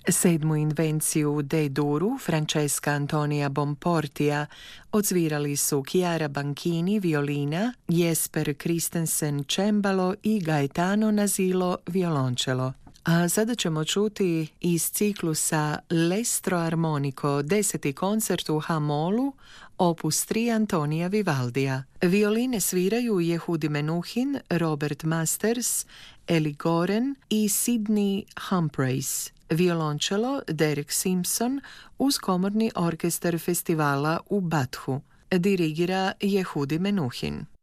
Sedmu invenciju D-duru Francesca Antonia Bomportija odsvirali su Chiara Banchini violina, Jesper Christensen cembalo i Gaetano Nasilo violončelo. A sada ćemo čuti iz ciklusa L'Estro Armonico 10. koncert u H-molu, opus 3 Antonija Vivaldija. Violine sviraju Yehudi Menuhin, Robert Masters, Eli Goren i Sidney Humphreys. Violončelo Derek Simpson uz komorni orkestar festivala u Bathu. Dirigira Yehudi Menuhin.